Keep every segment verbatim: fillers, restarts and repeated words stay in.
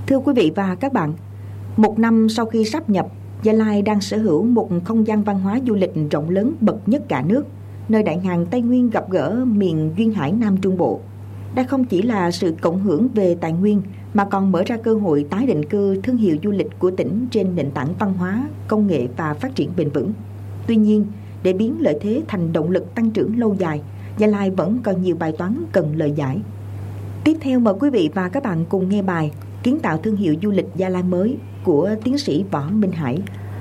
Thưa quý vị và các bạn, một năm sau khi sáp nhập, Gia Lai đang sở hữu một không gian văn hóa du lịch rộng lớn bậc nhất cả nước, nơi đại ngàn Tây Nguyên gặp gỡ miền duyên hải Nam Trung Bộ. Đây không chỉ là sự cộng hưởng về tài nguyên mà còn mở ra cơ hội tái định cư thương hiệu du lịch của tỉnh trên nền tảng văn hóa, công nghệ và phát triển bền vững. Tuy nhiên, để biến lợi thế thành động lực tăng trưởng lâu dài, Gia Lai vẫn còn nhiều bài toán cần lời giải. Tiếp theo mời quý vị và các bạn cùng nghe bài Kiến tạo thương hiệu du lịch Gia Lai mới của tiến sĩ Võ Minh Hải.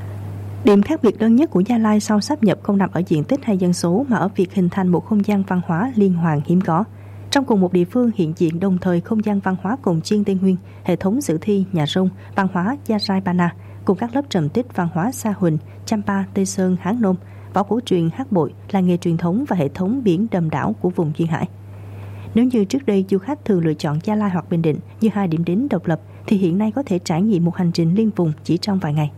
Điểm khác biệt lớn nhất của Gia Lai sau sáp nhập không nằm ở diện tích hay dân số mà ở việc hình thành một không gian văn hóa liên hoàn hiếm có. Trong cùng một địa phương hiện diện đồng thời không gian văn hóa Cồng Chiên Tây Nguyên, hệ thống sử thi Nhà Rông, văn hóa Gia Rai Ba Na, cùng các lớp trầm tích văn hóa Sa Huỳnh, Champa, Tây Sơn, Hán Nôm, võ cổ truyền, hát bội, làng nghề truyền thống và hệ thống biển đầm đảo của vùng duyên hải. Nếu như trước đây du khách thường lựa chọn Gia Lai hoặc Bình Định như hai điểm đến độc lập, thì hiện nay có thể trải nghiệm một hành trình liên vùng chỉ trong vài ngày.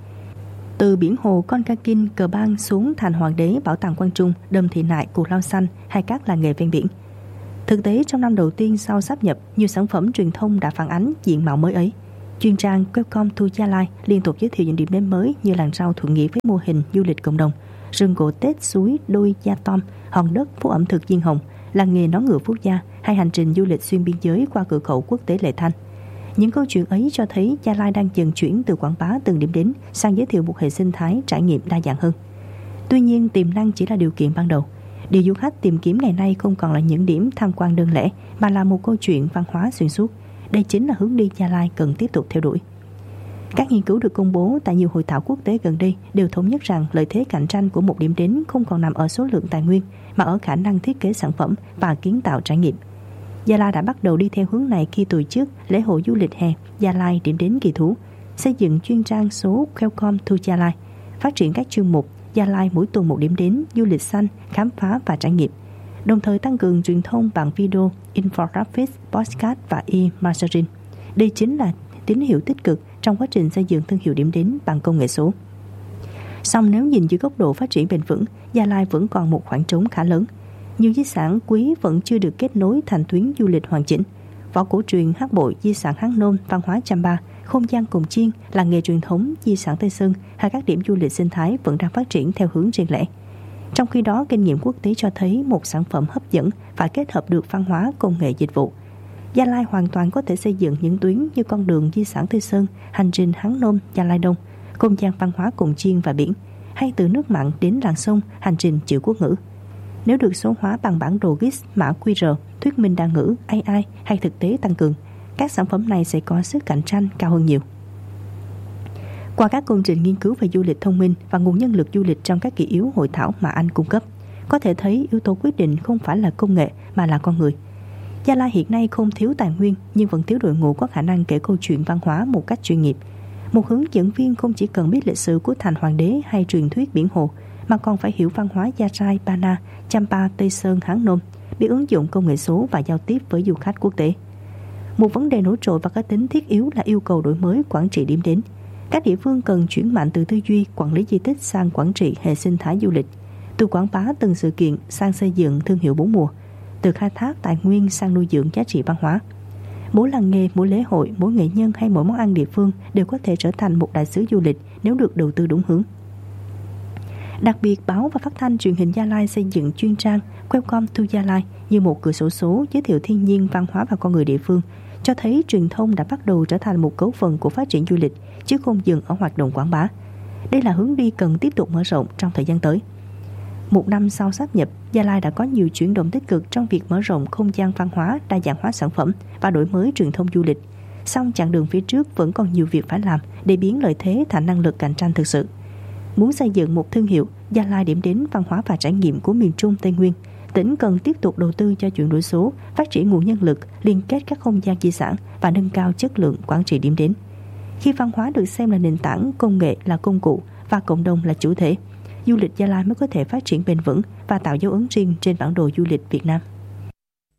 Từ biển hồ Con Ca Kinh, Cờ Bang xuống thành Hoàng Đế, Bảo tàng Quang Trung, Đầm Thị Nại, Cù Lao Xanh hay các làng nghề ven biển. Thực tế trong năm đầu tiên sau sáp nhập, nhiều sản phẩm truyền thông đã phản ánh diện mạo mới ấy. Chuyên trang Welcome to Gia Lai liên tục giới thiệu những điểm đến mới như làng rau thuận nghĩa với mô hình du lịch cộng đồng, rừng gỗ Tết suối Đôi Gia Tom, hòn đất phố ẩm thực Diên Hồng, làng nghề nón ngựa Phúc Gia hay hành trình du lịch xuyên biên giới qua cửa khẩu quốc tế Lệ Thanh. Những câu chuyện ấy cho thấy Gia Lai đang dần chuyển từ quảng bá từng điểm đến sang giới thiệu một hệ sinh thái trải nghiệm đa dạng hơn. Tuy nhiên, tiềm năng chỉ là điều kiện ban đầu. Điều du khách tìm kiếm ngày nay không còn là những điểm tham quan đơn lẻ, mà là một câu chuyện văn hóa xuyên suốt. Đây chính là hướng đi Gia Lai cần tiếp tục theo đuổi. Các nghiên cứu được công bố tại nhiều hội thảo quốc tế gần đây đều thống nhất rằng lợi thế cạnh tranh của một điểm đến không còn nằm ở số lượng tài nguyên, mà ở khả năng thiết kế sản phẩm và kiến tạo trải nghiệm. Gia Lai đã bắt đầu đi theo hướng này khi tổ chức lễ hội du lịch hè Gia Lai điểm đến kỳ thú, xây dựng chuyên trang số Welcome to Gia Lai, phát triển các chuyên mục Gia Lai mỗi tuần một điểm đến, du lịch xanh, khám phá và trải nghiệm, đồng thời tăng cường truyền thông bằng video, infographics, podcast và e-marketing. Đây chính là tín hiệu tích cực trong quá trình xây dựng thương hiệu điểm đến bằng công nghệ số. Song nếu nhìn dưới góc độ phát triển bền vững, Gia Lai vẫn còn một khoảng trống khá lớn. Nhiều di sản quý vẫn chưa được kết nối thành tuyến du lịch hoàn chỉnh. Võ cổ truyền, hát bội, di sản Hán Nôm, văn hóa Champa, không gian Cồng Chiên, làng nghề truyền thống, di sản Tây Sơn hay các điểm du lịch sinh thái vẫn đang phát triển theo hướng riêng lẻ. Trong khi đó, kinh nghiệm quốc tế cho thấy một sản phẩm hấp dẫn phải kết hợp được văn hóa, công nghệ, dịch vụ. Gia Lai hoàn toàn có thể xây dựng những tuyến như con đường di sản Tây Sơn, hành trình Hán Nôm, Gia Lai Đông, không gian văn hóa Cồng Chiên và biển, hay từ nước mặn đến làng sông, hành trình chữ quốc ngữ. Nếu được số hóa bằng bản đồ giê i ét, mã quy rờ, thuyết minh đa ngữ, a i hay thực tế tăng cường, các sản phẩm này sẽ có sức cạnh tranh cao hơn nhiều. Qua các công trình nghiên cứu về du lịch thông minh và nguồn nhân lực du lịch trong các kỳ yếu hội thảo mà anh cung cấp, có thể thấy yếu tố quyết định không phải là công nghệ mà là con người. Gia Lai hiện nay không thiếu tài nguyên nhưng vẫn thiếu đội ngũ có khả năng kể câu chuyện văn hóa một cách chuyên nghiệp. Một hướng dẫn viên không chỉ cần biết lịch sử của thành Hoàng Đế hay truyền thuyết biển hồ, mà còn phải hiểu văn hóa Gia Rai, Ba Na, Champa, Tây Sơn, Hán Nôm, biết ứng dụng công nghệ số và giao tiếp với du khách quốc tế. Một vấn đề nổi trội và có tính thiết yếu là yêu cầu đổi mới quản trị điểm đến. Các địa phương cần chuyển mạnh từ tư duy quản lý di tích sang quản trị hệ sinh thái du lịch, từ quảng bá từng sự kiện sang xây dựng thương hiệu bốn mùa, từ khai thác tài nguyên sang nuôi dưỡng giá trị văn hóa. Mỗi làng nghề, mỗi lễ hội, mỗi nghệ nhân hay mỗi món ăn địa phương đều có thể trở thành một đại sứ du lịch nếu được đầu tư đúng hướng. Đặc biệt, báo và phát thanh truyền hình Gia Lai xây dựng chuyên trang Welcome to Gia Lai như một cửa sổ số giới thiệu thiên nhiên, văn hóa và con người địa phương, cho thấy truyền thông đã bắt đầu trở thành một cấu phần của phát triển du lịch, chứ không dừng ở hoạt động quảng bá. Đây là hướng đi cần tiếp tục mở rộng trong thời gian tới. Một năm sau sáp nhập, Gia Lai đã có nhiều chuyển động tích cực trong việc mở rộng không gian văn hóa, đa dạng hóa sản phẩm và đổi mới truyền thông du lịch. Song chặng đường phía trước vẫn còn nhiều việc phải làm để biến lợi thế thành năng lực cạnh tranh thực sự. Muốn xây dựng một thương hiệu Gia Lai điểm đến văn hóa và trải nghiệm của miền Trung Tây Nguyên, tỉnh cần tiếp tục đầu tư cho chuyển đổi số, phát triển nguồn nhân lực, liên kết các không gian di sản và nâng cao chất lượng quản trị điểm đến. Khi văn hóa được xem là nền tảng, công nghệ là công cụ và cộng đồng là chủ thể, du lịch Gia Lai mới có thể phát triển bền vững và tạo dấu ấn riêng trên bản đồ du lịch Việt Nam.